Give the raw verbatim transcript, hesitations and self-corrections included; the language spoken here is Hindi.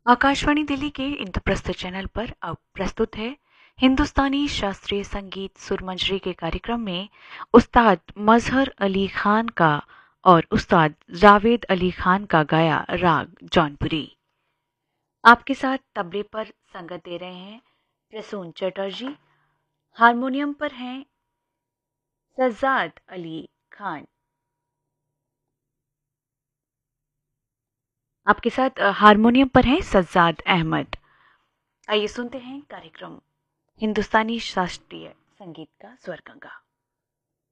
आकाशवाणी दिल्ली के इंद्रप्रस्थ चैनल पर अब प्रस्तुत है हिंदुस्तानी शास्त्रीय संगीत सुरमंजरी के कार्यक्रम में उस्ताद मजहर अली खान का और उस्ताद जावेद अली खान का गाया राग जौनपुरी। आपके साथ तबले पर संगत दे रहे हैं प्रसून चटर्जी। हारमोनियम पर हैं सज्जाद अली खान। आपके साथ हारमोनियम पर हैं सज्जाद अहमद। आइए सुनते हैं कार्यक्रम हिंदुस्तानी शास्त्रीय संगीत का स्वर गंगा।